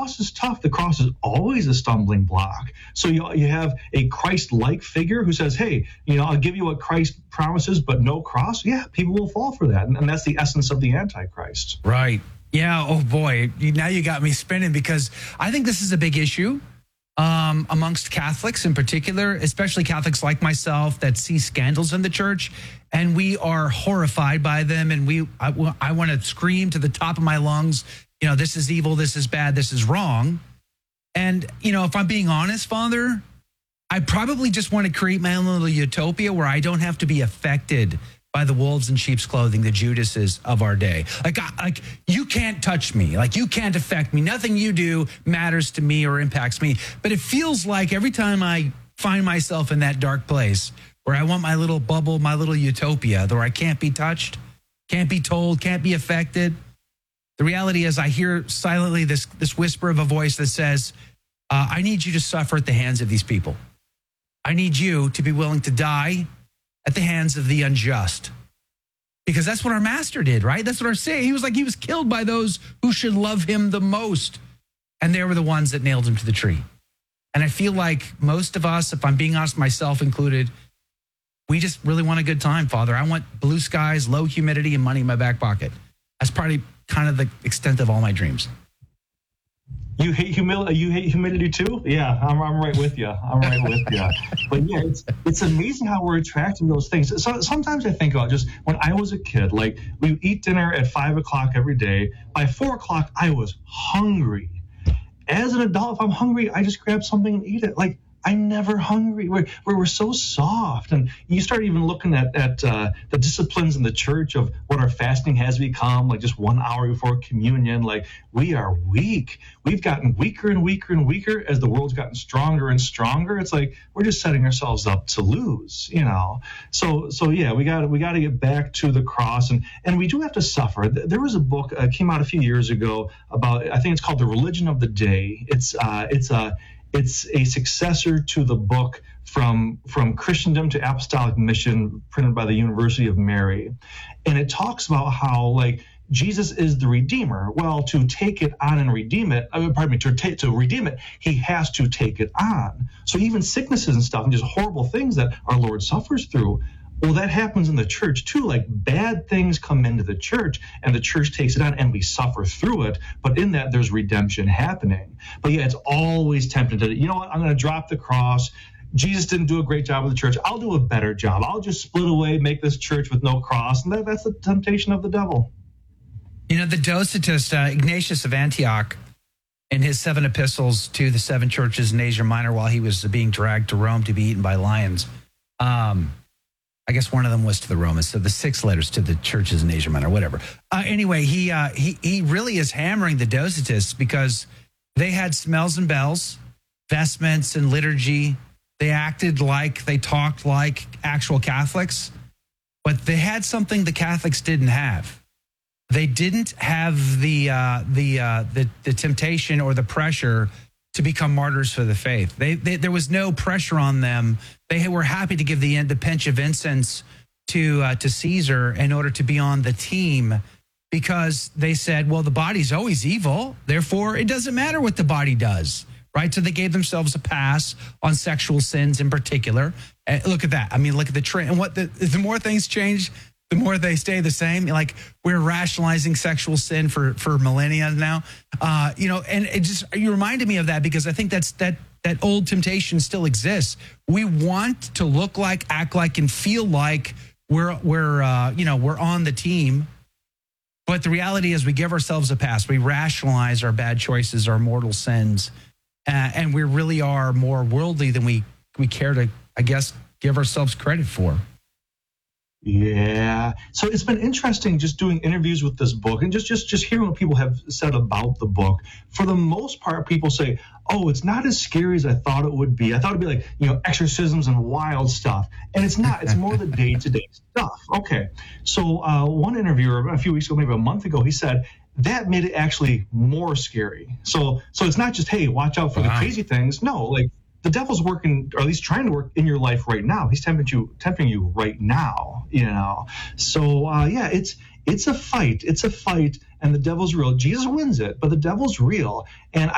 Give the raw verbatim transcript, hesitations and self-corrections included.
cross is tough. The cross is always a stumbling block. So you, you have a Christ-like figure who says, hey, you know, I'll give you what Christ promises, but no cross. Yeah, people will fall for that. And, and that's the essence of the Antichrist. Right. Yeah. Oh, boy. Now you got me spinning, because I think this is a big issue um, amongst Catholics in particular, especially Catholics like myself that see scandals in the church, and we are horrified by them. And we, I, I want to scream to the top of my lungs, you know, this is evil, this is bad, this is wrong. And, you know, if I'm being honest, Father, I probably just want to create my own little utopia where I don't have to be affected by the wolves in sheep's clothing, the Judases of our day. Like, I, like you can't touch me. Like, you can't affect me. Nothing you do matters to me or impacts me. But it feels like every time I find myself in that dark place where I want my little bubble, my little utopia, where I can't be touched, can't be told, can't be affected, the reality is I hear silently this, this whisper of a voice that says, uh, I need you to suffer at the hands of these people. I need you to be willing to die at the hands of the unjust. Because that's what our master did, right? That's what our Savior, he was like, he was killed by those who should love him the most. And they were the ones that nailed him to the tree. And I feel like most of us, if I'm being honest, myself included, we just really want a good time, Father. I want blue skies, low humidity, and money in my back pocket. That's probably kind of the extent of all my dreams. You hate humility. You hate humidity too? Yeah, I'm, I'm right with you. I'm right with you. But yeah, it's it's amazing how we're attracted to those things. So sometimes I think about just when I was a kid, like we would eat dinner at five o'clock every day. By four o'clock, I was hungry. As an adult, if I'm hungry, I just grab something and eat it. Like, I'm never hungry. We're, we're, we're so soft. And you start even looking at, at uh, the disciplines in the church of what our fasting has become, like just one hour before communion. Like, we are weak. We've gotten weaker and weaker and weaker as the world's gotten stronger and stronger. It's like we're just setting ourselves up to lose, you know. So, so yeah, we got we got to get back to the cross. And, and we do have to suffer. There was a book uh, came out a few years ago about, I think it's called The Religion of the Day. It's uh, it's a It's a successor to the book From From Christendom to Apostolic Mission, printed by the University of Mary. And it talks about how, like, Jesus is the Redeemer. Well, to take it on and redeem it, I mean, pardon me, to, ta- to redeem it, he has to take it on. So even sicknesses and stuff and just horrible things that our Lord suffers through, well, that happens in the church too. Like, bad things come into the church and the church takes it on and we suffer through it. But in that, there's redemption happening. But yeah, it's always tempted to, you know what, I'm going to drop the cross. Jesus didn't do a great job with the church. I'll do a better job. I'll just split away, make this church with no cross. And that, that's the temptation of the devil. You know, the Docetist, uh, Ignatius of Antioch, in his seven epistles to the seven churches in Asia Minor while he was being dragged to Rome to be eaten by lions, um, I guess one of them was to the Romans, so the six letters to the churches in Asia Minor, whatever. Uh, anyway, he, uh, he he really is hammering the Docetists because they had smells and bells, vestments and liturgy. They acted like, they talked like actual Catholics, but they had something the Catholics didn't have. They didn't have the uh, the, uh, the the temptation or the pressure to become martyrs for the faith. They, they there was no pressure on them. They were happy to give the, the pinch of incense to uh, to Caesar in order to be on the team, because they said, well, the body's always evil, therefore it doesn't matter what the body does, right? So they gave themselves a pass on sexual sins in particular. And look at that. I mean, look at the trend. And what the, the more things change, the more they stay the same. Like, we're rationalizing sexual sin for, for millennia now. Uh, you know, and it just, you reminded me of that because I think that's that that old temptation still exists. We want to look like, act like, and feel like we're we're uh, you know, we're on the team. But the reality is we give ourselves a pass. We rationalize our bad choices, our mortal sins, uh, and we really are more worldly than we we care to, I guess, give ourselves credit for. Yeah. So it's been interesting just doing interviews with this book and just, just, just hearing what people have said about the book. For the most part, people say, oh, it's not as scary as I thought it would be. I thought it'd be like, you know, exorcisms and wild stuff. And it's not. It's more the day-to-day stuff. Okay. So uh, one interviewer a few weeks ago, maybe a month ago, he said, that made it actually more scary. So so it's not just, hey, watch out for wow. the crazy things. No, like, the devil's working, or at least trying to work in your life right now. He's tempting you, tempting you right now, you know. So, uh, yeah, it's it's a fight. It's a fight, and the devil's real. Jesus wins it, but the devil's real. And